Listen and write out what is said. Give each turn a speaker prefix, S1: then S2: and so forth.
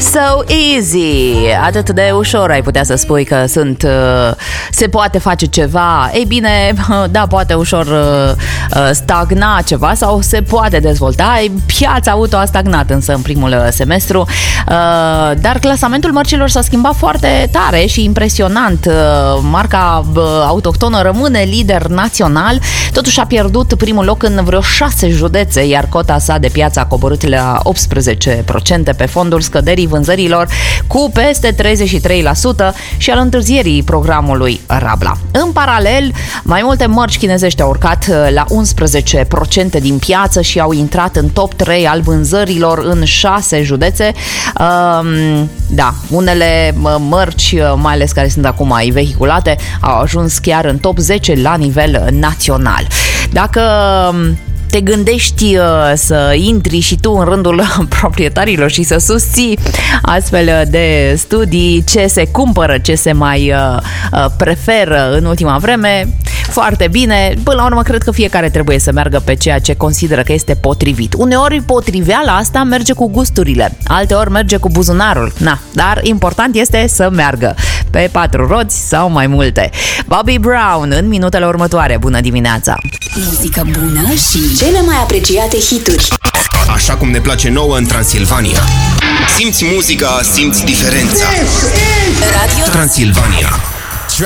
S1: So easy. Atât de ușor ai putea să spui că se poate face ceva. Ei bine, da, poate ușor stagna ceva sau se poate dezvolta. Piața auto a stagnat însă în primul semestru, dar clasamentul mărcilor s-a schimbat foarte tare și impresionant. Marca autohtonă rămâne lider național, totuși a pierdut primul loc în vreo 6 județe, iar cota sa de piață a coborât la 18% pe fondul scăderii vânzărilor cu peste 33% și al întârzierii programului Rabla. În paralel, mai multe mărci chinezești au urcat la 11% din piață și au intrat în top 3 al vânzărilor în 6 județe. Da, unele mărci, mai ales care sunt acum vehiculate, au ajuns chiar în top 10 la nivel național. Dacă te gândești să intri și tu în rândul proprietarilor și să susții astfel de studii, ce se cumpără, ce se mai preferă în ultima vreme, foarte bine. Până la urmă, cred că fiecare trebuie să meargă pe ceea ce consideră că este potrivit. Uneori potriveala asta merge cu gusturile, alteori merge cu buzunarul. Dar important este să meargă pe 4 roți sau mai multe. Bobby Brown în minutele următoare. Bună dimineața!
S2: Muzică bună și cele mai apreciate hituri.
S3: Așa cum ne place nouă în Transilvania. Simți muzica, simți diferența.
S2: Radio
S3: Transilvania.